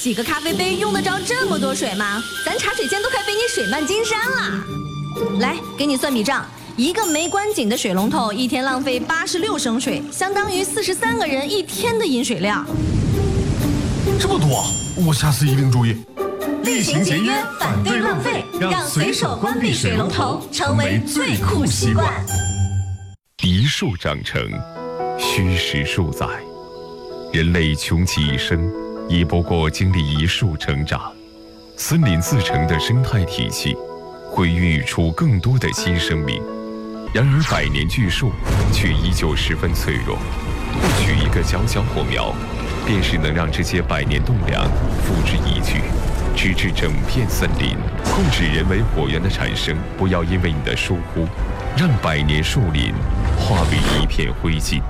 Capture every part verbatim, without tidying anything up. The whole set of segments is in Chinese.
几个咖啡杯用得着这么多水吗？咱茶水间都快被你水漫金山了。来，给你算笔账，一个没关紧的水龙头一天浪费八十六升水，相当于四十三个人一天的饮水量。 这么多，我下次一定注意。 厉行节约，反对浪费，让随手关闭水龙头成为最酷习惯。 一树长成，虚实数载，人类穷其一生，亦不过经历一树成长。森林自成的生态体系，会孕育出更多的新生命。然而，百年巨树却依旧十分脆弱，不取一个小小火苗，便是能让这些百年栋梁付之一炬，直至整片森林。控制人为火源的产生，不要因为你的疏忽，让百年树林化为一片灰烬。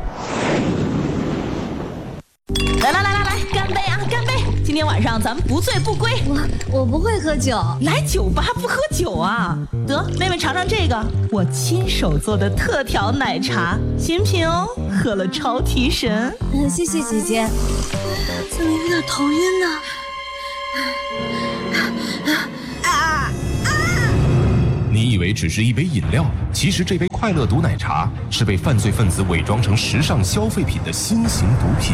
来来来来来，干杯啊，干杯！今天晚上咱们不醉不归。我我不会喝酒， 来酒吧不喝酒啊？得，妹妹尝尝这个，我亲手做的特调奶茶，新品哦，喝了超提神。 嗯，谢谢姐姐。怎么有点头晕呢？ 你以为只是一杯饮料，其实这杯快乐毒奶茶是被犯罪分子伪装成时尚消费品的新型毒品。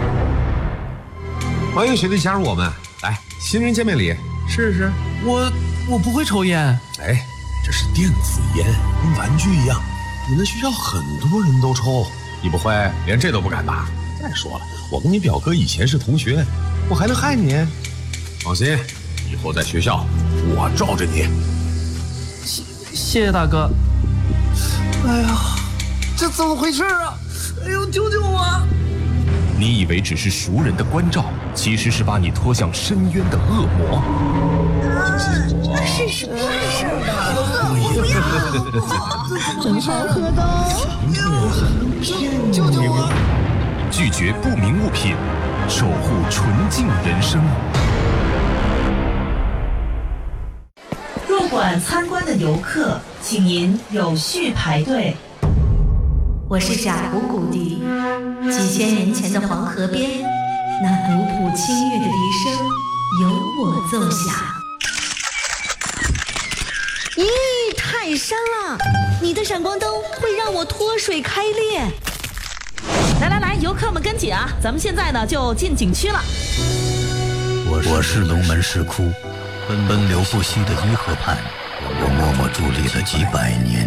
欢迎学弟加入我们，来，新人见面礼，试试。 我我不会抽烟。 哎，这是电子烟，跟玩具一样，你们学校很多人都抽，你不会连这都不敢吧？再说了，我跟你表哥以前是同学，我还能害你？放心，以后在学校我罩着你。 谢谢谢大哥。哎呀，这怎么回事啊？哎呦，救救我！ 你以为只是熟人的关照，其实是把你拖向深渊的恶魔。 是什么事儿的？ 真好喝的哦！ 救救我！ 拒绝不明物品，守护纯净人生。 入馆参观的游客，请您有序排队。 我是贾古古笛，几千年前的黄河边，那古朴清越的笛声由我奏响。咦，太深了！你的闪光灯会让我脱水开裂。 来来来，游客们跟紧啊！咱们现在呢就进景区了。 我是龙门石窟，奔流不息的伊河畔，我默默伫立了几百年。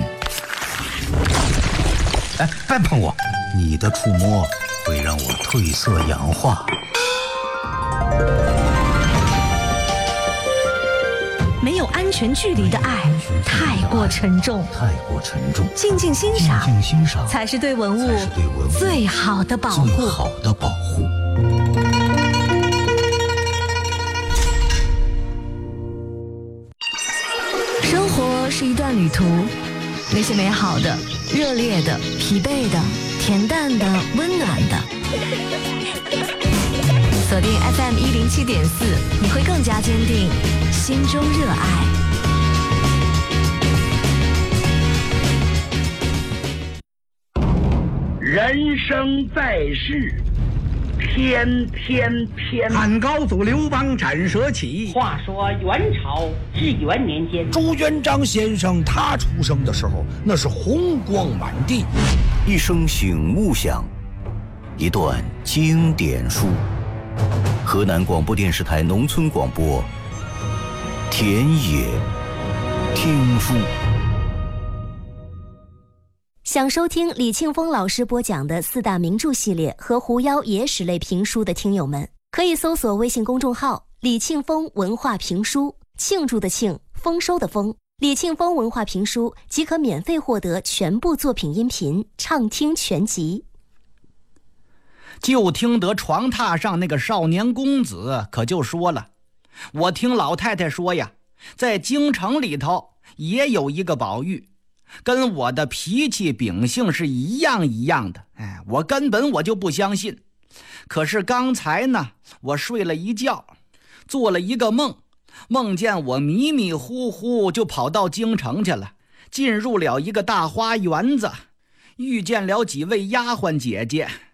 哎，别碰我！你的触摸会让我褪色氧化。 没有安全距离的爱太过沉重， 太过沉重。 静静欣赏， 静静欣赏才是对文物最好的保护。 最好的保护。 生活是一段旅途，那些美好的、热烈的、疲惫的、恬淡的、温暖的。锁定 F M 一零七点四，你会更加坚定心中热爱。 人生在世，天天偏。 汉高祖刘邦斩蛇起。 话说元朝至元年间， 朱元璋先生他出生的时候，那是红光满地。 一声醒悟响，一段经典书。河南广播电视台农村广播，田野听书。 想收听李庆峰老师播讲的四大名著系列和狐妖野史类评书的听友们，可以搜索微信公众号李庆峰文化评书，庆祝的庆，丰收的丰，李庆峰文化评书即可免费获得全部作品音频畅听全集。 就听得床榻上那个少年公子可就说了，我听老太太说呀，在京城里头也有一个宝玉，跟我的脾气秉性是一样一样的。哎，我根本我就不相信。可是刚才呢，我睡了一觉，做了一个梦，梦见我迷迷糊糊就跑到京城去了，进入了一个大花园子，遇见了几位丫鬟姐姐，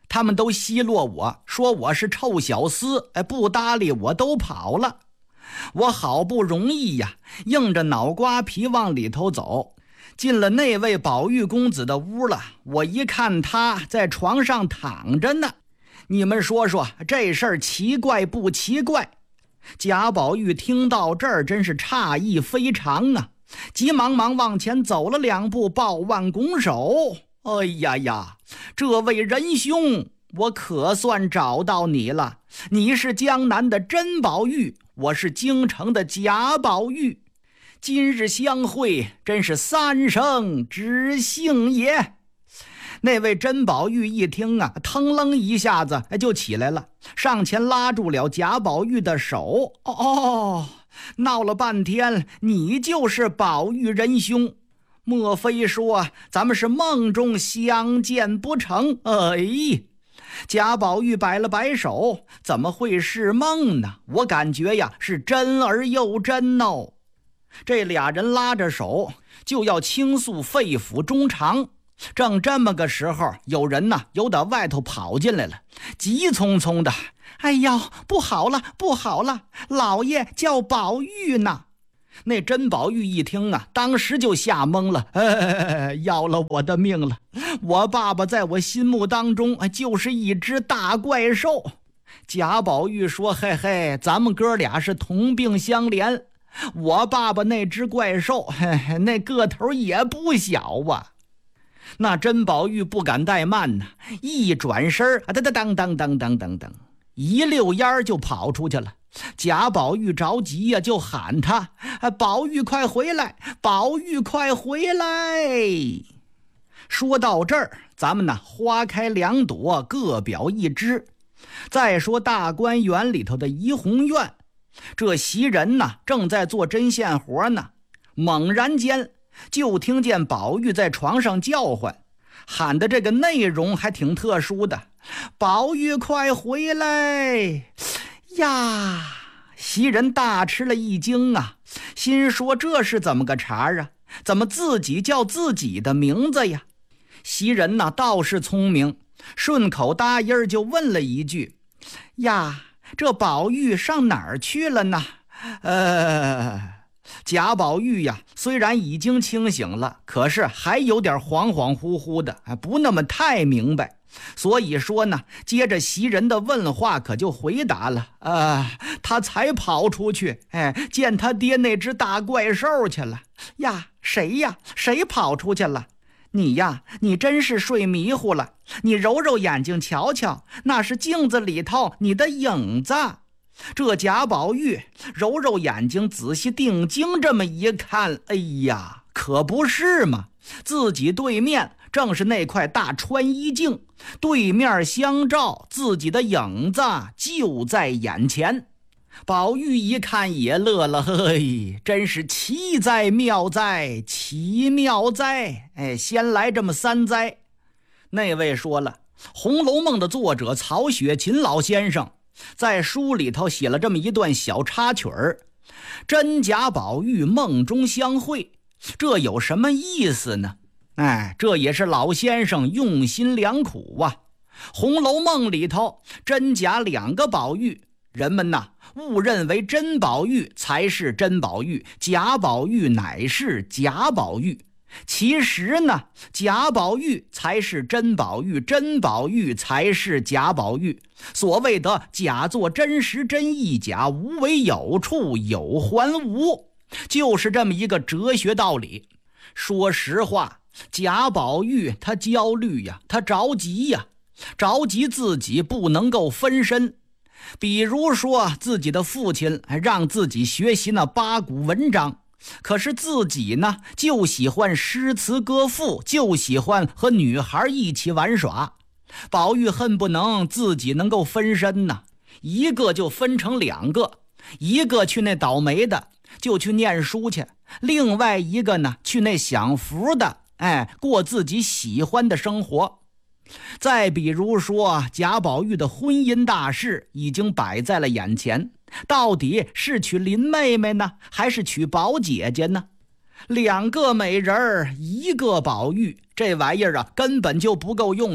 他们都奚落我，说我是臭小厮，哎，不搭理我都跑了。我好不容易呀，硬着脑瓜皮往里头走，进了那位宝玉公子的屋了。我一看他在床上躺着呢，你们说说这事儿奇怪不奇怪？贾宝玉听到这儿真是诧异非常啊，急忙忙往前走了两步，抱腕拱手。哎呀呀，这位仁兄，我可算找到你了。你是江南的甄宝玉，我是京城的贾宝玉，今日相会，真是三生之幸也。那位甄宝玉一听啊，腾楞一下子就起来了，上前拉住了贾宝玉的手。哦哦，闹了半天，你就是宝玉仁兄，莫非说咱们是梦中相见不成？哎，贾宝玉摆了摆手，怎么会是梦呢？我感觉呀，是真而又真哦。这俩人拉着手就要倾诉肺腑衷肠，正这么个时候，有人呢由打外头跑进来了，急匆匆的，哎呀，不好了不好了，老爷叫宝玉呢。那甄宝玉一听啊，当时就吓懵了，哎，要了我的命了！我爸爸在我心目当中就是一只大怪兽。贾宝玉说：“嘿嘿，咱们哥俩是同病相怜。我爸爸那只怪兽，嘿嘿，那个头也不小啊。”那甄宝玉不敢怠慢呢，一转身，当当当当当当当，一溜烟就跑出去了。贾宝玉着急呀、啊，就喊他：“宝玉快回来！宝玉快回来！”说到这儿，咱们呢花开两朵，各表一枝。再说大观园里头的怡红院，这袭人呢正在做针线活呢，猛然间就听见宝玉在床上叫唤，喊的这个内容还挺特殊的：“宝玉快回来！”呀，袭人大吃了一惊啊，心说这是怎么个茬啊？怎么自己叫自己的名字呀？袭人呢倒是聪明，顺口答音就问了一句：“呀，这宝玉上哪儿去了呢？”呃，贾宝玉呀，虽然已经清醒了，可是还有点恍恍惚惚的，不那么太明白。所以说呢，接着袭人的问话可就回答了：“呃，他才跑出去，哎，见他爹那只大怪兽去了。”呀，谁呀？谁跑出去了？你呀，你真是睡迷糊了。你揉揉眼睛瞧瞧，那是镜子里头你的影子。这贾宝玉揉揉眼睛，仔细定睛这么一看，哎呀，可不是嘛，自己对面正是那块大穿衣镜，对面相照，自己的影子就在眼前。宝玉一看也乐了，嘿，真是奇哉妙哉，奇妙哉！哎，先来这么三哉。那位说了，《红楼梦》的作者曹雪芹老先生在书里头写了这么一段小插曲儿：真假宝玉梦中相会，这有什么意思呢？哎，这也是老先生用心良苦啊。《红楼梦》里头真假两个宝玉，人们呐误认为真宝玉才是真宝玉，假宝玉乃是假宝玉。其实呢，假宝玉才是真宝玉，真宝玉才是假宝玉。所谓的假作真时真亦假，无为有处有还无，就是这么一个哲学道理。说实话，贾宝玉他焦虑呀，他着急呀，着急自己不能够分身。比如说自己的父亲让自己学习那八股文章，可是自己呢就喜欢诗词歌赋，就喜欢和女孩一起玩耍。宝玉恨不能自己能够分身呢，一个就分成两个，一个去那倒霉的就去念书去，另外一个呢去那享福的，哎，过自己喜欢的生活。再比如说贾宝玉的婚姻大事已经摆在了眼前，到底是娶林妹妹呢，还是娶宝姐姐呢？两个美人儿，一个宝玉，这玩意儿啊根本就不够用的。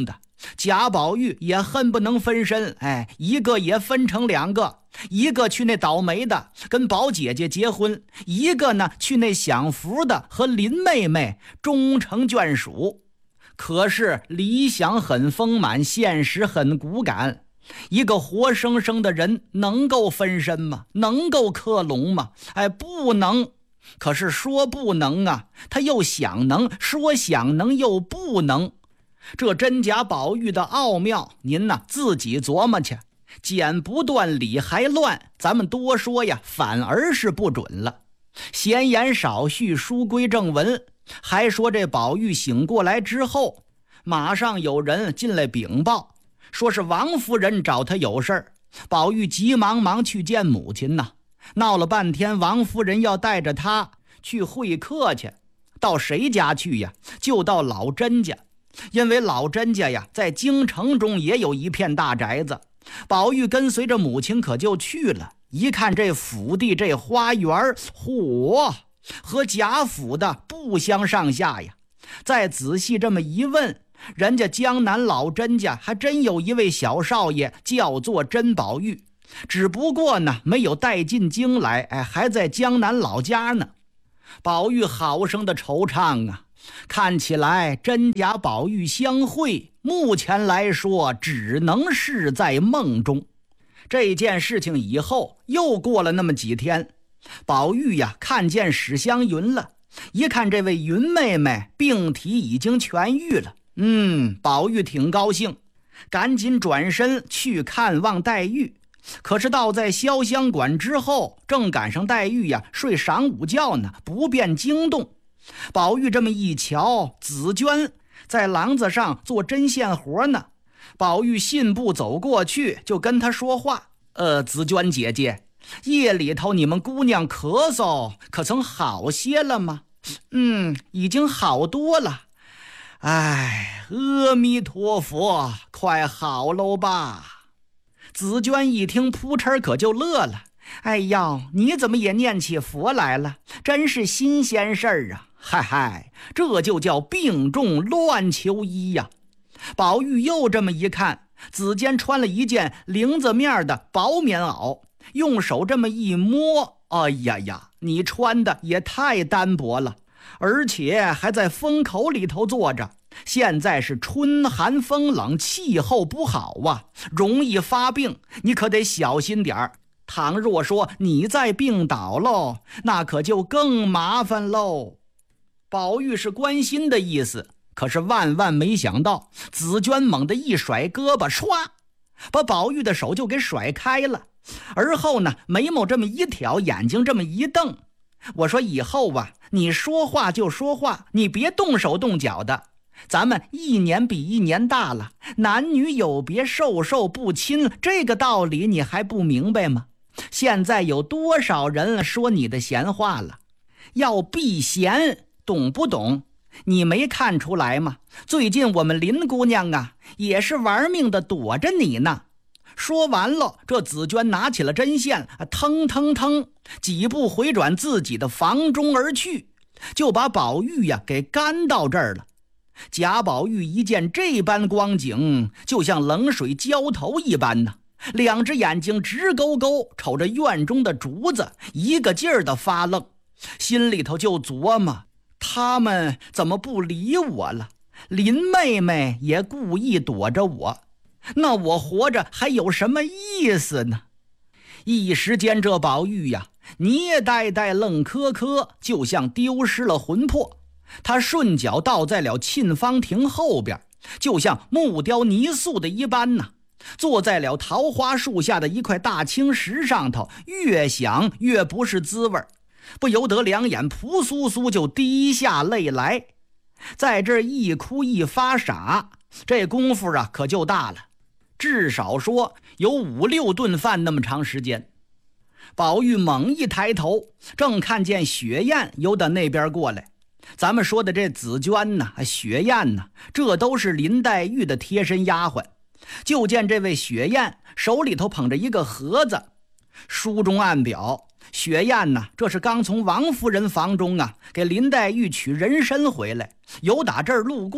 贾宝玉也恨不能分身，哎，一个也分成两个，一个去那倒霉的跟宝姐姐结婚，一个呢去那享福的和林妹妹终成眷属。可是理想很丰满，现实很骨感。一个活生生的人能够分身吗？能够克隆吗？哎，不能。可是说不能啊，他又想能；说想能又不能。这真假宝玉的奥妙，您呢自己琢磨去。剪不断，理还乱，咱们多说呀，反而是不准了。闲言少叙，书归正文。还说这宝玉醒过来之后，马上有人进来禀报，说是王夫人找他有事儿。宝玉急忙忙去见母亲呐，闹了半天，王夫人要带着他去会客去。到谁家去呀？就到老甄家。因为老甄家呀，在京城中也有一片大宅子，宝玉跟随着母亲可就去了。一看这府地这花园，嚯，和贾府的不相上下呀。再仔细这么一问，人家江南老甄家还真有一位小少爷，叫做甄宝玉，只不过呢没有带进京来，哎，还在江南老家呢。宝玉好生的惆怅啊，看起来真假宝玉相会，目前来说只能是在梦中。这件事情以后又过了那么几天，宝玉呀看见史湘云了，一看这位云妹妹病体已经痊愈了，嗯，宝玉挺高兴，赶紧转身去看望黛玉。可是到在潇湘馆之后，正赶上黛玉呀睡晌午觉呢，不便惊动。宝玉这么一瞧，紫娟在廊子上做针线活呢。宝玉信步走过去，就跟她说话：呃，紫娟姐姐，夜里头你们姑娘咳嗽可曾好些了吗？嗯，已经好多了。哎，阿弥陀佛，快好喽吧。紫娟一听，扑哧可就乐了。哎呦，你怎么也念起佛来了？真是新鲜事儿啊！嗨嗨，这就叫病重乱求医呀。宝玉又这么一看，紫娟穿了一件绫子面的薄棉袄，用手这么一摸，哎呀呀，你穿的也太单薄了，而且还在风口里头坐着。现在是春寒风冷，气候不好啊，容易发病，你可得小心点儿。倘若说你再病倒喽，那可就更麻烦喽。宝玉是关心的意思，可是万万没想到，紫娟猛地一甩胳膊，唰，把宝玉的手就给甩开了。而后呢，眉毛这么一挑，眼睛这么一瞪，我说以后吧，你说话就说话，你别动手动脚的。咱们一年比一年大了，男女有别，授受不亲，这个道理你还不明白吗？现在有多少人说你的闲话了？要避嫌，懂不懂？你没看出来吗？最近我们林姑娘啊，也是玩命的躲着你呢。说完了，这紫娟拿起了针线，腾腾腾几步回转自己的房中而去，就把宝玉呀给赶到这儿了。贾宝玉一见这般光景，就像冷水浇头一般呢，两只眼睛直勾勾瞅着院中的竹子，一个劲儿的发愣，心里头就琢磨，他们怎么不理我了？林妹妹也故意躲着我，那我活着还有什么意思呢？一时间这宝玉呀，捏呆呆愣磕磕，就像丢失了魂魄。他顺脚倒在了沁芳亭后边，就像木雕泥塑的一般呢，坐在了桃花树下的一块大青石上头，越想越不是滋味，不由得两眼扑簌簌就滴下泪来。在这一哭一发傻，这功夫啊可就大了，至少说有五六顿饭那么长时间。宝玉猛一抬头，正看见雪雁由到那边过来。咱们说的这紫娟呢，雪雁呢，这都是林黛玉的贴身丫鬟。就见这位雪雁手里头捧着一个盒子，书中暗表，雪雁呢，这是刚从王夫人房中啊给林黛玉取人参回来，有打这儿路过，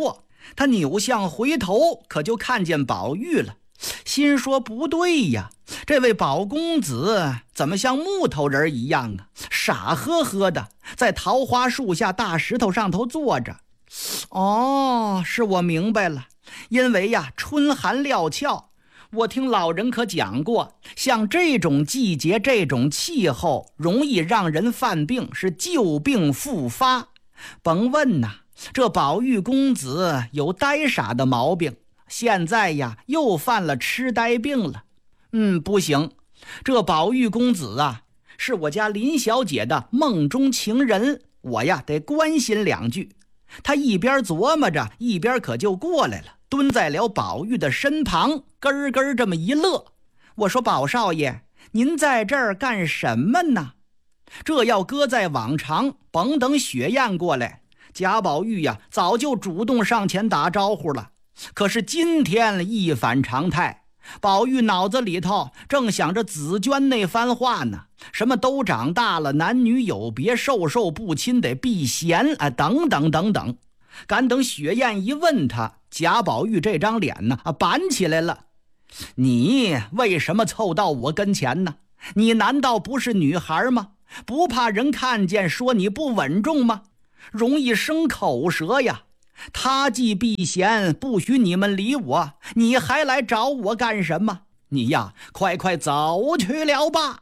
他扭向回头，可就看见宝玉了，心说不对呀，这位宝公子怎么像木头人一样啊，傻呵呵的在桃花树下大石头上头坐着。哦，是我明白了，因为呀春寒料峭，我听老人可讲过，像这种季节这种气候容易让人犯病，是旧病复发。甭问呐，这宝玉公子有呆傻的毛病，现在呀又犯了痴呆病了。嗯，不行，这宝玉公子啊是我家林小姐的梦中情人，我呀得关心两句。他一边琢磨着，一边可就过来了，蹲在了宝玉的身旁，咯咯这么一乐。我说宝少爷，您在这儿干什么呢？这要搁在往常，甭等雪雁过来，贾宝玉呀早就主动上前打招呼了。可是今天一反常态，宝玉脑子里头正想着紫娟那番话呢，什么都长大了，男女有别，授受不亲，得避嫌啊，等等等等。敢等雪雁一问他，贾宝玉这张脸呢啊板起来了。你为什么凑到我跟前呢？你难道不是女孩吗？不怕人看见说你不稳重吗？容易生口舌呀。他既避嫌，不许你们理我，你还来找我干什么？你呀快快走去了吧。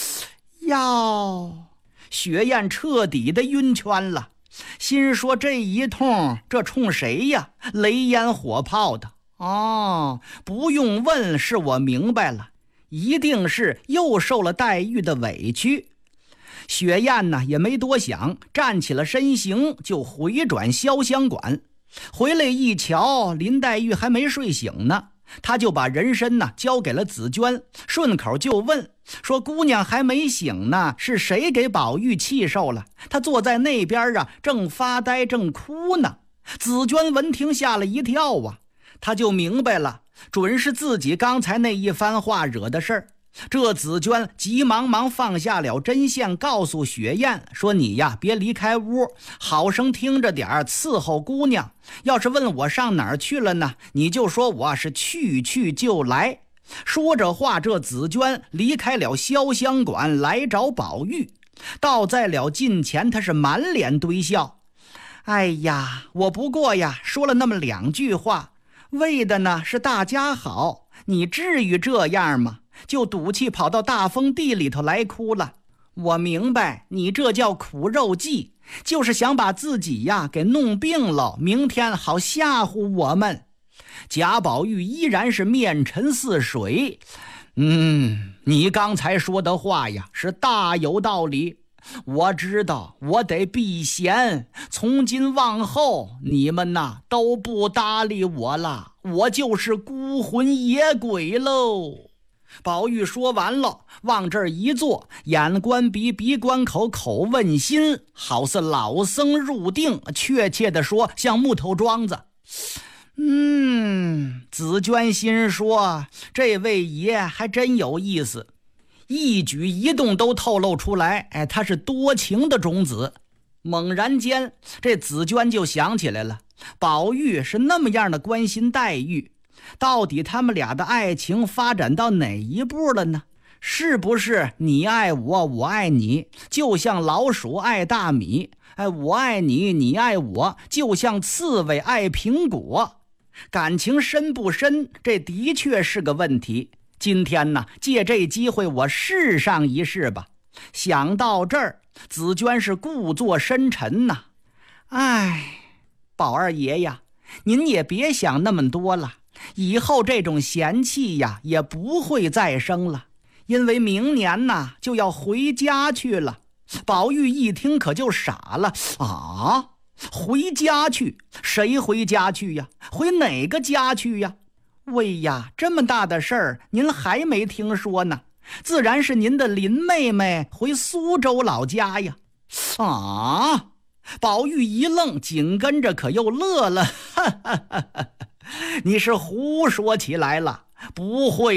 哟，雪雁彻底的晕圈了，心说这一通这冲谁呀？雷烟火炮的。哦，不用问，是我明白了，一定是又受了黛玉的委屈。雪雁呢也没多想，站起了身形，就回转潇湘馆。回来一瞧，林黛玉还没睡醒呢，他就把人参呢交给了紫娟，顺口就问说：姑娘还没醒呢，是谁给宝玉气受了？他坐在那边啊，正发呆正哭呢。紫娟闻听吓了一跳啊，他就明白了，准是自己刚才那一番话惹的事儿。这紫娟急忙忙放下了针线，告诉雪雁说：你呀别离开屋，好生听着点儿，伺候姑娘。要是问我上哪儿去了呢，你就说我是去去就来。说着话，这紫娟离开了潇湘馆，来找宝玉。到在了近前，他是满脸堆笑。哎呀，我不过呀说了那么两句话，为的呢是大家好，你至于这样吗？就赌气跑到大风地里头来哭了。我明白你这叫苦肉计，就是想把自己呀给弄病了，明天好吓唬我们。贾宝玉依然是面沉似水。嗯，你刚才说的话呀是大有道理，我知道我得避嫌，从今往后你们呐都不搭理我了，我就是孤魂野鬼喽。宝玉说完了，往这儿一坐，眼观鼻，鼻观口，口问心，好似老僧入定，确切的说像木头桩子。嗯，紫娟心说这位爷还真有意思，一举一动都透露出来，哎，他是多情的种子。猛然间这紫娟就想起来了，宝玉是那么样的关心黛玉，到底他们俩的爱情发展到哪一步了呢？是不是你爱我，我爱你，就像老鼠爱大米，哎，我爱你，你爱我，就像刺猬爱苹果。感情深不深，这的确是个问题。今天呢，借这机会我试上一试吧。想到这儿，紫娟是故作深沉呐。哎，宝二爷呀，您也别想那么多了，以后这种嫌弃呀也不会再生了，因为明年呢就要回家去了。宝玉一听可就傻了啊！回家去？谁回家去呀？回哪个家去呀？喂呀，这么大的事儿您还没听说呢？自然是您的林妹妹回苏州老家呀。啊！宝玉一愣，紧跟着可又乐了。哈哈哈哈，你是胡说起来了，不会的，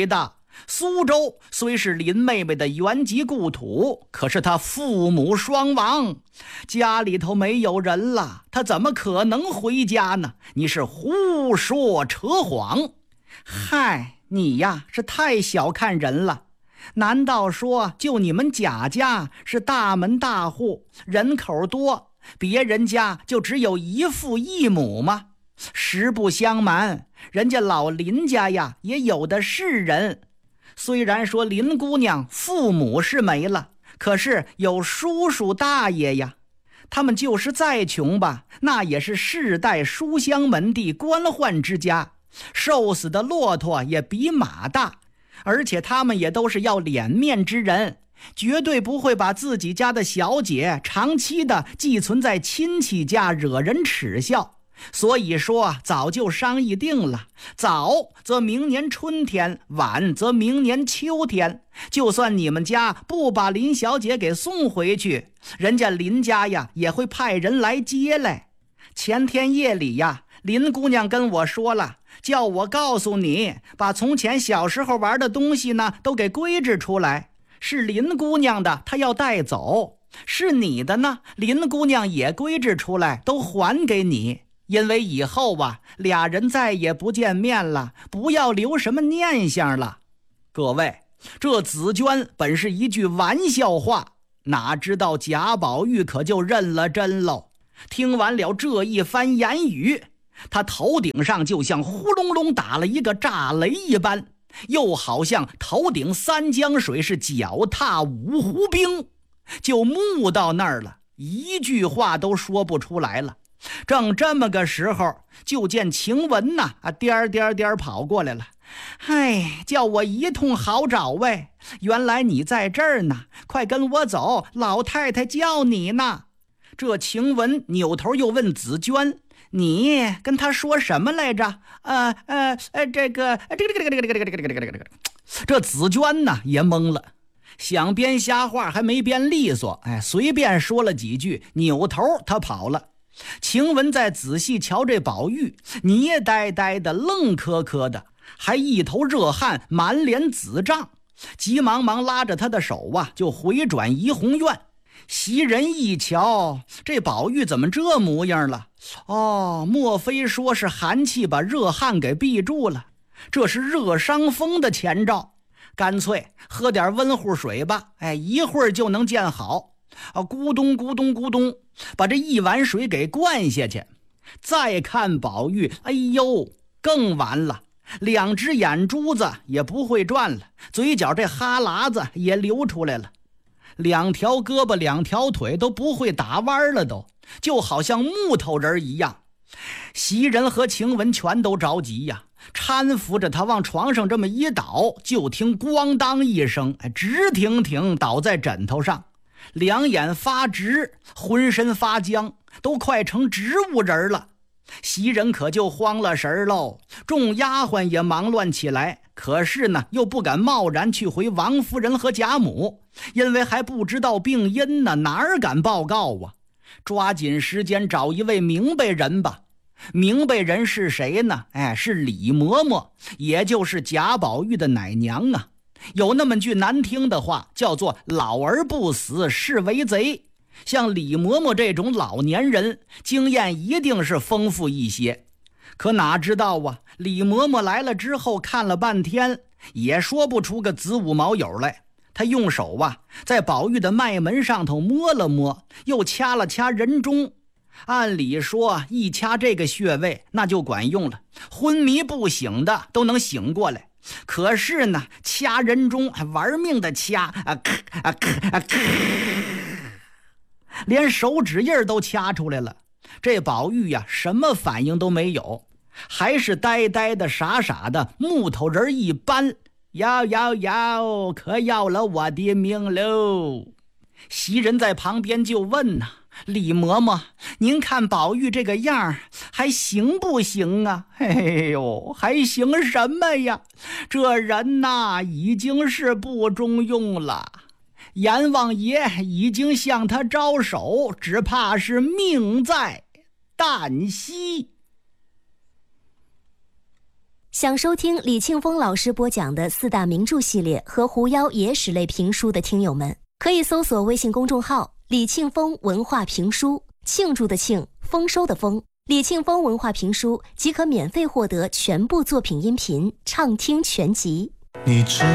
苏州虽是林妹妹的原籍故土，可是她父母双亡，家里头没有人了，她怎么可能回家呢？你是胡说扯谎。嗨，你呀是太小看人了。难道说就你们贾家是大门大户，人口多，别人家就只有一父一母吗？实不相瞒，人家老林家呀也有的是人。虽然说林姑娘父母是没了，可是有叔叔大爷呀，他们就是再穷吧，那也是世代书香门第官宦之家，瘦死的骆驼也比马大，而且他们也都是要脸面之人，绝对不会把自己家的小姐长期的寄存在亲戚家，惹人耻笑。所以说早就商议定了，早则明年春天，晚则明年秋天，就算你们家不把林小姐给送回去，人家林家呀也会派人来接来。前天夜里呀，林姑娘跟我说了，叫我告诉你，把从前小时候玩的东西呢都给归置出来，是林姑娘的她要带走，是你的呢林姑娘也归置出来，都还给你。因为以后啊，俩人再也不见面了，不要留什么念想了。各位，这紫娟本是一句玩笑话，哪知道贾宝玉可就认了真喽。听完了这一番言语，他头顶上就像呼隆隆打了一个炸雷一般，又好像头顶三江水是脚踏五湖冰，就木到那儿了，一句话都说不出来了。正这么个时候，就见晴雯呐啊颠颠颠跑过来了。哎，叫我一通好找喂，原来你在这儿呢，快跟我走，老太太叫你呢。这晴雯扭头又问紫娟，你跟她说什么来着？呃呃呃这个这个这个这个这个这个这个这个这个这紫娟呢也懵了，想编瞎话还没编利索，哎，随便说了几句，扭头他跑了。晴雯再仔细瞧这宝玉，捏呆呆的，愣磕磕的，还一头热汗，满脸紫胀，急忙忙拉着他的手啊，就回转怡红院。袭人一瞧，这宝玉怎么这模样了？哦，莫非说是寒气把热汗给闭住了？这是热伤风的前兆，干脆喝点温乎水吧，哎，一会儿就能见好。啊，咕咚咕咚咕咚，把这一碗水给灌下去。再看宝玉，哎呦，更完了，两只眼珠子也不会转了，嘴角这哈喇子也流出来了，两条胳膊两条腿都不会打弯了，都就好像木头人一样。袭人和晴雯全都着急呀，搀扶着他往床上这么一倒，就听咣当一声，直挺挺倒在枕头上，两眼发直，浑身发僵，都快成植物人了。袭人可就慌了神喽，众丫鬟也忙乱起来，可是呢又不敢贸然去回王夫人和贾母，因为还不知道病因呢，哪儿敢报告啊？抓紧时间找一位明白人吧。明白人是谁呢？哎，是李嬷嬷，也就是贾宝玉的奶娘啊。有那么句难听的话，叫做老而不死是为贼。像李嬷嬷这种老年人，经验一定是丰富一些。可哪知道啊，李嬷嬷来了之后，看了半天也说不出个子午卯酉来。她用手啊在宝玉的脉门上头摸了摸，又掐了掐人中。按理说一掐这个穴位那就管用了，昏迷不醒的都能醒过来。可是呢，掐人中还玩命的掐啊，咔啊咔啊咔，连手指印都掐出来了。这宝玉呀，什么反应都没有，还是呆呆的傻傻的木头人一般。要要要，可要了我的命喽！袭人在旁边就问呐、啊，李嬷嬷，您看宝玉这个样还行不行啊？哎呦，还行什么呀？这人呐，已经是不中用了。阎王爷已经向他招手，只怕是命在旦夕。 想收听李庆峰老师播讲的四大名著系列和狐妖野史类评书的听友们，可以搜索微信公众号李庆峰文化评书，庆祝的庆，丰收的丰，李庆峰文化评书即可免费获得全部作品音频畅听全集。 你知